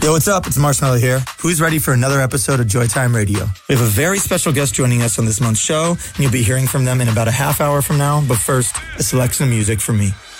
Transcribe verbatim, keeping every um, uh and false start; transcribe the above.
Yo, what's up? It's Marshmello here. Who's ready for another episode of Joytime Radio? We have a very special guest joining us on this month's show, and you'll be hearing from them in about a half hour from now. But first, a selection of music from me.